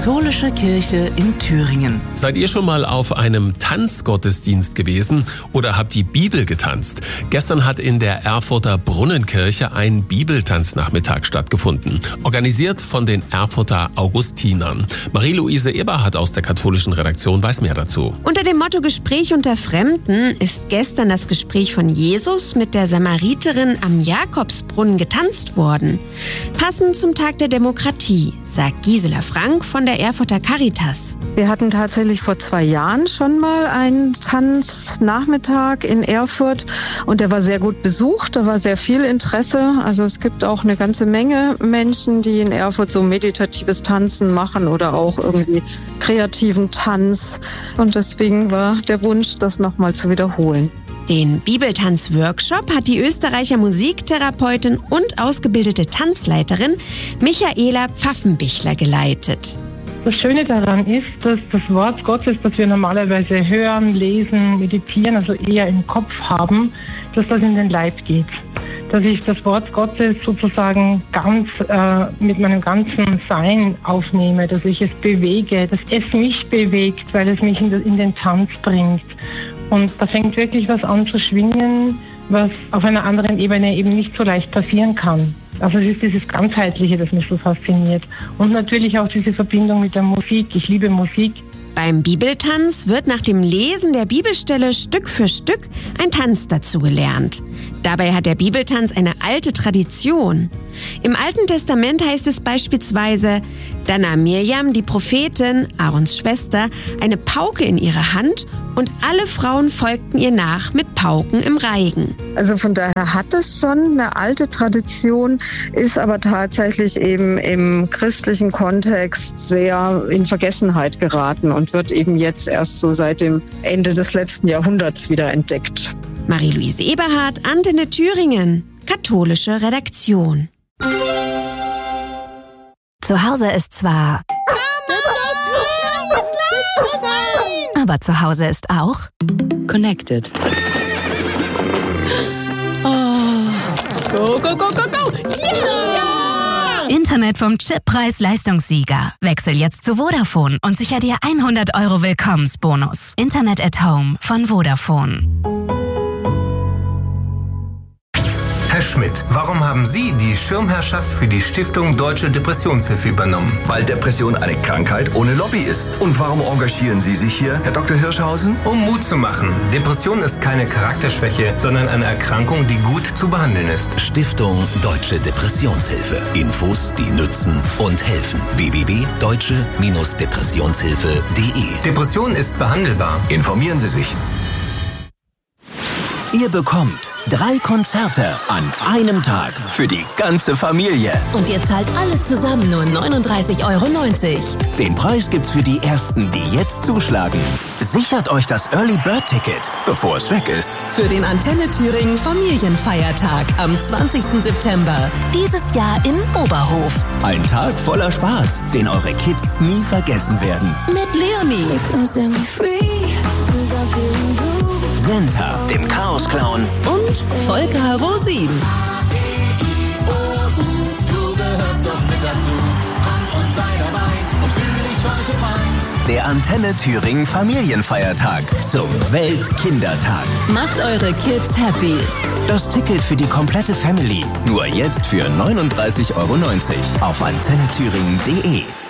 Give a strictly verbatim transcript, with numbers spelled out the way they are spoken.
katholische Kirche in Thüringen. Seid ihr schon mal auf einem Tanzgottesdienst gewesen oder habt die Bibel getanzt? Gestern hat in der Erfurter Brunnenkirche ein Bibeltanznachmittag stattgefunden, organisiert von den Erfurter Augustinern. Marie-Louise Eberhardt aus der katholischen Redaktion weiß mehr dazu. Unter dem Motto Gespräch unter Fremden ist gestern das Gespräch von Jesus mit der Samariterin am Jakobsbrunnen getanzt worden. Passend zum Tag der Demokratie, sagt Gisela Frank von der Erfurter Caritas. Wir hatten tatsächlich vor zwei Jahren schon mal einen Tanznachmittag in Erfurt und der war sehr gut besucht, da war sehr viel Interesse. Also es gibt auch eine ganze Menge Menschen, die in Erfurt so meditatives Tanzen machen oder auch irgendwie kreativen Tanz. Und deswegen war der Wunsch, das nochmal zu wiederholen. Den Bibeltanz-Workshop hat die Österreicher Musiktherapeutin und ausgebildete Tanzleiterin Michaela Pfaffenbichler geleitet. Das Schöne daran ist, dass das Wort Gottes, das wir normalerweise hören, lesen, meditieren, also eher im Kopf haben, dass das in den Leib geht. Dass ich das Wort Gottes sozusagen ganz äh, mit meinem ganzen Sein aufnehme, dass ich es bewege, dass es mich bewegt, weil es mich in, de, in den Tanz bringt. Und da fängt wirklich was an zu schwingen, was auf einer anderen Ebene eben nicht so leicht passieren kann. Also es ist dieses Ganzheitliche, das mich so fasziniert. Und natürlich auch diese Verbindung mit der Musik. Ich liebe Musik. Beim Bibeltanz wird nach dem Lesen der Bibelstelle Stück für Stück ein Tanz dazu gelernt. Dabei hat der Bibeltanz eine alte Tradition. Im Alten Testament heißt es beispielsweise, da nahm Mirjam, die Prophetin, Aarons Schwester, eine Pauke in ihre Hand und alle Frauen folgten ihr nach mit Pauken im Reigen. Also von daher hat es schon eine alte Tradition, ist aber tatsächlich eben im christlichen Kontext sehr in Vergessenheit geraten und wird eben jetzt erst so seit dem Ende des letzten Jahrhunderts wieder entdeckt. Marie-Louise Eberhardt, Antenne Thüringen, katholische Redaktion. Zu Hause ist zwar... Aber zu Hause ist auch... Connected. Oh. Go, go, go, go, go! Yeah! Internet vom Chip-Preis-Leistungssieger. Wechsel jetzt zu Vodafone und sicher dir hundert Euro Willkommensbonus. Internet at Home von Vodafone. Herr Schmidt, warum haben Sie die Schirmherrschaft für die Stiftung Deutsche Depressionshilfe übernommen? Weil Depression eine Krankheit ohne Lobby ist. Und warum engagieren Sie sich hier, Herr Doktor Hirschhausen? Um Mut zu machen. Depression ist keine Charakterschwäche, sondern eine Erkrankung, die gut zu behandeln ist. Stiftung Deutsche Depressionshilfe. Infos, die nützen und helfen. w w w punkt deutsche Depressionshilfe punkt de Depression ist behandelbar. Informieren Sie sich. Ihr bekommt drei Konzerte an einem Tag für die ganze Familie. Und ihr zahlt alle zusammen nur neununddreißig Euro neunzig. Den Preis gibt's für die Ersten, die jetzt zuschlagen. Sichert euch das Early Bird Ticket, bevor es weg ist. Für den Antenne Thüringen Familienfeiertag am zwanzigsten September. Dieses Jahr in Oberhof. Ein Tag voller Spaß, den eure Kids nie vergessen werden. Mit Leonie. Senta, dem Chaos-Clown und Volker Rosin. Der Antenne Thüringen Familienfeiertag zum Weltkindertag. Macht eure Kids happy. Das Ticket für die komplette Family. Nur jetzt für neununddreißig Euro neunzig auf antenne thüringen punkt de.